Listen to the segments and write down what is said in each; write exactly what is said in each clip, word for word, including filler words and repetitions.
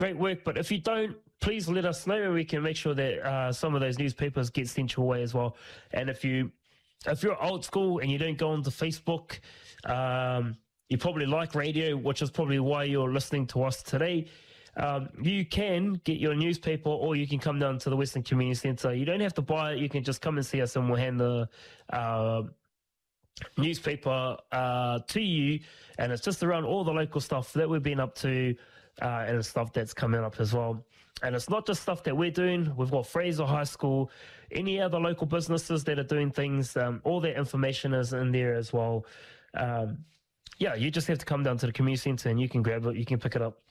great work. But if you don't, please let us know, and we can make sure that uh, some of those newspapers get sent your way as well. And if you if you're old school and you don't go onto Facebook, um, you probably like radio, which is probably why you're listening to us today. Um, you can get your newspaper, or you can come down to the Western Community Centre. You don't have to buy it. You can just come and see us, and we'll hand the uh, newspaper uh, to you. And it's just around all the local stuff that we've been up to, uh, and stuff that's coming up as well. And it's not just stuff that we're doing. We've got Fraser High School, any other local businesses that are doing things. Um, all that information is in there as well. Um, yeah, you just have to come down to the community centre and you can grab it. You can pick it up.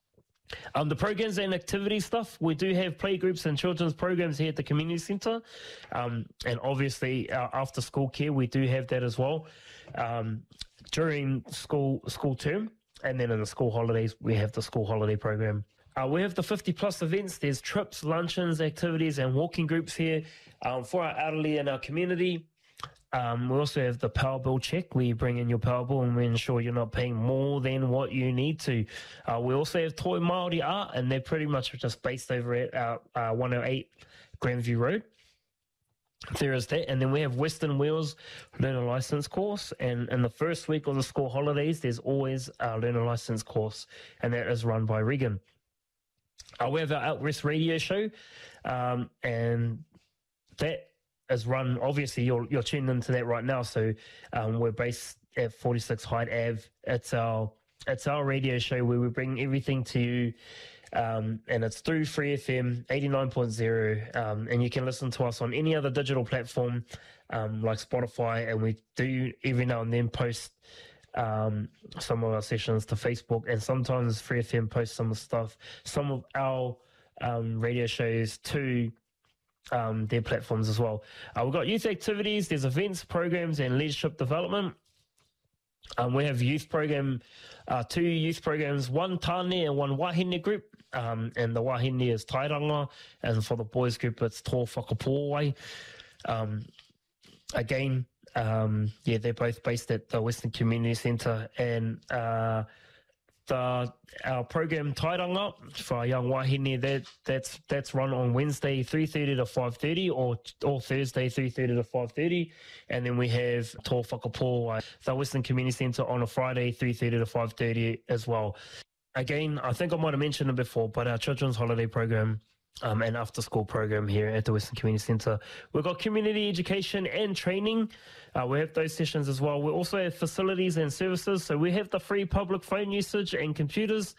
Um, the programs and activity stuff, we do have playgroups and children's programs here at the community centre. Um, and obviously, our after school care, we do have that as well um, during school school term. And then in the school holidays, we have the school holiday program. Uh, we have the fifty plus events. There's trips, luncheons, activities, and walking groups here um, for our elderly in our community. Um, we also have the power bill check, where you bring in your power bill and we ensure you're not paying more than what you need to. Uh, we also have Toi Māori Art, and they're pretty much just based over at our uh, one oh eight Grandview Road. There is that. And then we have Western Wheels Learner License course. And in the first week of the school holidays, there's always a Learner License course, and that is run by Regan. Uh, we have our Out West radio show, um, and that is run, obviously you're you're tuned into that right now. So um, we're based at forty-six Hyde Ave. It's our it's our radio show where we bring everything to you, um, and it's through Free F M eighty-nine point oh, um, and you can listen to us on any other digital platform um, like Spotify, and we do every now and then post um, some of our sessions to Facebook, and sometimes Free F M posts some of the stuff, some of our um, radio shows to Um, their platforms as well. Uh, we've got youth activities, there's events, programs, and leadership development. Um, we have youth program, uh, two youth programs, one Tāne and one Wahine group. Um, and the Wahine is Tairanga, and for the boys group, it's Tō Whakapōwai. Um, again, um, yeah, they're both based at the Western Community Centre, and uh, The, our program Tairanga for our young wahine, that that's that's run on Wednesday three thirty to five thirty, or or Thursday three thirty to five thirty, and then we have Tō Whakapōwai, the Western Community Centre, on a Friday three thirty to five thirty as well. Again, I think I might have mentioned it before, but our children's holiday program um, and after school program here at the Western Community Centre, we've got community education and training. Uh, we have those sessions as well. We also have facilities and services. So we have the free public phone usage and computers.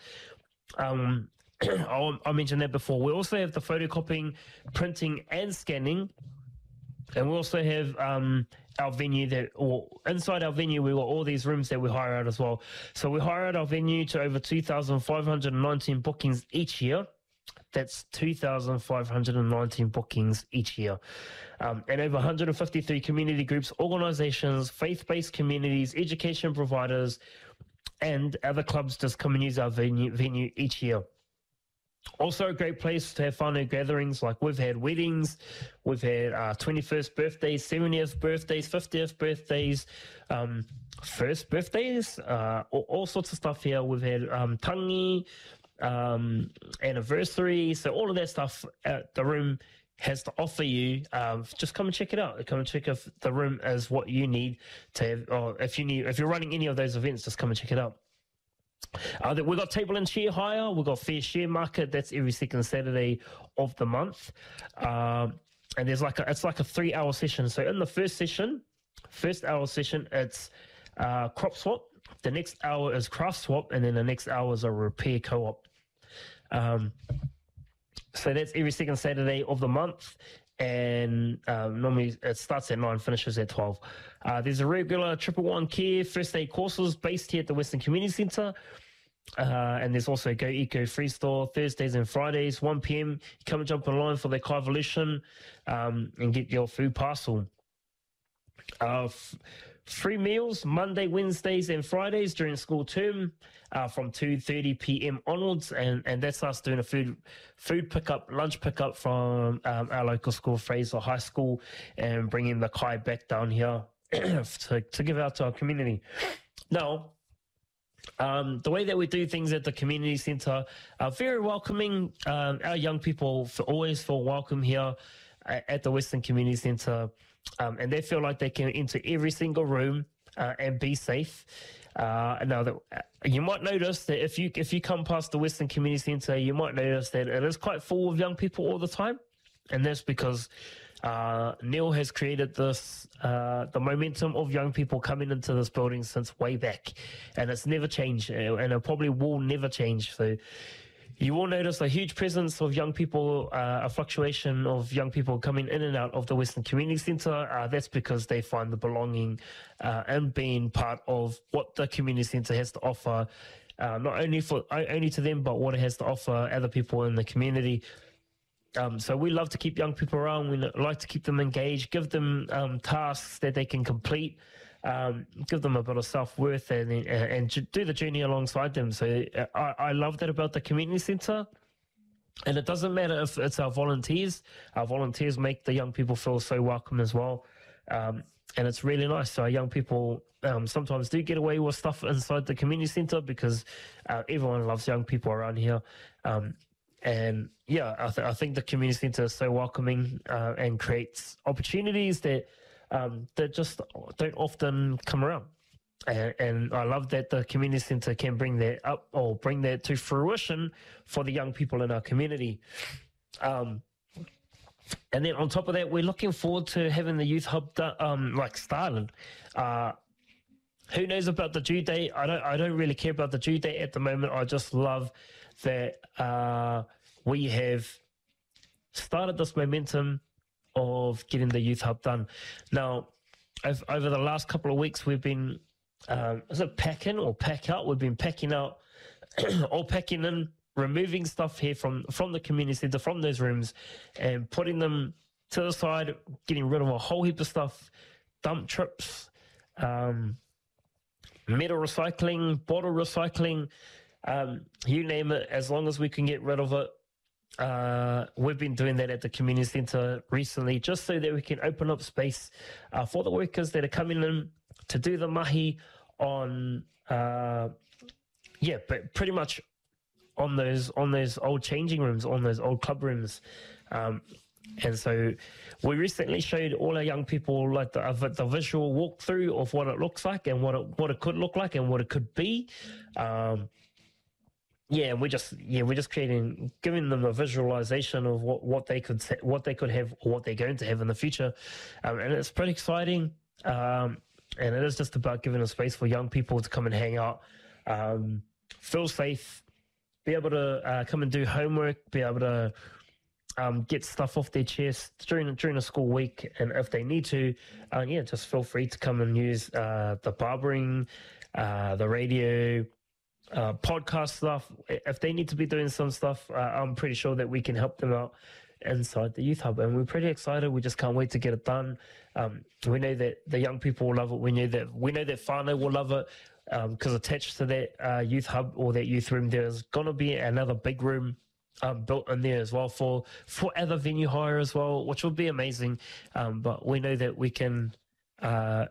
Um, I'll, I mentioned that before. We also have the photocopying, printing, and scanning. And we also have um, our venue that, or inside our venue, we've got all these rooms that we hire out as well. So we hire out our venue to over two thousand five hundred nineteen bookings each year. That's two thousand five hundred nineteen bookings each year. Um, and over one hundred fifty-three community groups, organisations, faith-based communities, education providers, and other clubs just come and use our venue, venue each year. Also a great place to have fun and gatherings. Like we've had weddings, we've had uh, twenty-first birthdays, seventieth birthdays, fiftieth birthdays, um, first birthdays, uh, all, all sorts of stuff here. We've had um, tangi, um, anniversary, so all of that stuff at the room has to offer you. Um, just come and check it out. Come and check if the room is what you need to have, or if you need, if you're running any of those events, just come and check it out. Uh, we've got table and chair hire. We've got fair share market. That's every second Saturday of the month. Um, and there's like a, it's like a three hour session. So in the first session, first hour session, it's uh, crop swap. The next hour is craft swap. And then the next hour is a repair co-op. Um, so that's every second Saturday of the month. And um, normally it starts at nine, finishes at twelve. Uh, there's a regular triple one care first aid courses based here at the Western Community Centre. Uh, and there's also Go Eco Free Store Thursdays and Fridays, one p.m. Come and jump in line for the Kaivolution um, and get your food parcel. Uh, f- free meals Monday, Wednesdays and Fridays during school term uh, from two thirty p.m. onwards, and, and that's us doing a food food pickup, lunch pickup from um, our local school, Fraser High School, and bringing the kai back down here to, to give out to our community. Now, Um, the way that we do things at the community centre are very welcoming. Um, our young people f- always feel welcome here at, at the Western Community Centre, um, and they feel like they can enter every single room uh, and be safe. Uh, now that you might notice that if you if you come past the Western Community Centre, you might notice that it is quite full of young people all the time, and that's because Uh, Neil has created this, uh, the momentum of young people coming into this building since way back, and it's never changed, and it probably will never change. So you will notice a huge presence of young people, uh, a fluctuation of young people coming in and out of the Western Community Centre. Uh, that's because they find the belonging uh, and being part of what the community centre has to offer, uh, not only for only to them, but what it has to offer other people in the community. Um, so we love to keep young people around. We like to keep them engaged, give them um, tasks that they can complete, um, give them a bit of self-worth, and, and and do the journey alongside them. So I, I love that about the community centre. And it doesn't matter if it's our volunteers. Our volunteers make the young people feel so welcome as well. Um, and it's really nice. So our young people um, sometimes do get away with stuff inside the community centre because uh, everyone loves young people around here. Um, And yeah, I, th- I think the community centre is so welcoming uh, and creates opportunities that um, that just don't often come around. And, and I love that the community centre can bring that up or bring that to fruition for the young people in our community. Um, and then on top of that, we're looking forward to having the youth hub do- um, like started. Uh, who knows about the due date? I don't. I don't really care about the due date at the moment. I just love that uh, we have started this momentum of getting the youth hub done. Now, I've, over the last couple of weeks, we've been, um, is it pack in or pack out? We've been packing out or packing in, removing stuff here from, from the community centre, from those rooms, and putting them to the side, getting rid of a whole heap of stuff, dump trips, um, metal recycling, bottle recycling, Um, you name it, as long as we can get rid of it. Uh, we've been doing that at the community centre recently, just so that we can open up space uh, for the workers that are coming in to do the mahi on, uh, yeah, but pretty much on those on those old changing rooms, on those old club rooms. Um, and so we recently showed all our young people like the, the visual walkthrough of what it looks like and what it, what it could look like and what it could be. Um, Yeah, we're just yeah we're just creating, giving them a visualization of what, what they could what they could have or what they're going to have in the future, um, and it's pretty exciting. Um, and it is just about giving a space for young people to come and hang out, um, feel safe, be able to uh, come and do homework, be able to um, get stuff off their chest during during a school week, and if they need to, uh, yeah, just feel free to come and use uh, the barbering, uh, the radio. Uh, podcast stuff. If they need to be doing some stuff, uh, I'm pretty sure that we can help them out inside the youth hub, and we're pretty excited. We just can't wait to get it done. Um, we know that the young people will love it. We know that we know that whānau will love it because um, attached to that uh, youth hub or that youth room, there's gonna be another big room um, built in there as well for for other venue hire as well, which will be amazing. Um, but we know that we can, uh,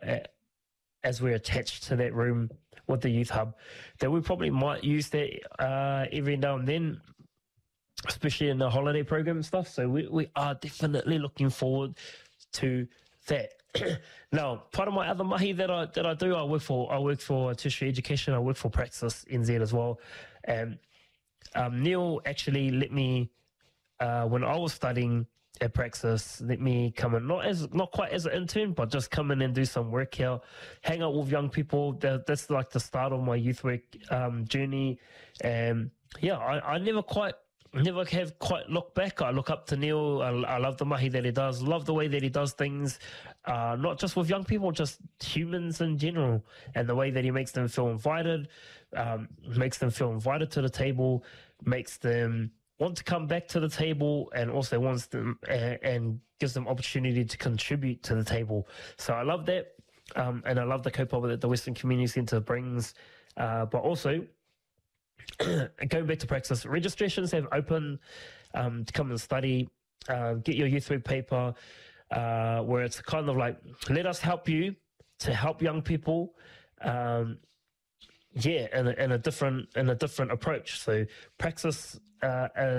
as we're attached to that room with the youth hub, that we probably might use that uh, every now and then, especially in the holiday program and stuff. So we, we are definitely looking forward to that. Now, part of my other mahi that I that I do, I work for I work for tertiary education. I work for Praxis N Z as well, and um, Neil actually let me uh, when I was studying at Praxis, let me come in, not as not quite as an intern, but just come in and do some work here, hang out with young people. That, that's like the start of my youth work um, journey. And yeah, I, I never quite, never have quite looked back. I look up to Neil. I, I love the mahi that he does, love the way that he does things, uh, not just with young people, just humans in general, and the way that he makes them feel invited, um, makes them feel invited to the table, makes them want to come back to the table, and also wants them uh, and gives them opportunity to contribute to the table. So I love that, um, and I love the kaupapa that the Western Community Centre brings. Uh, but also, going back to Praxis, registrations have opened um, to come and study, uh, get your youth work paper, uh, where it's kind of like, let us help you to help young people. Um, yeah, and a, and a different and a different approach. So Praxis uh,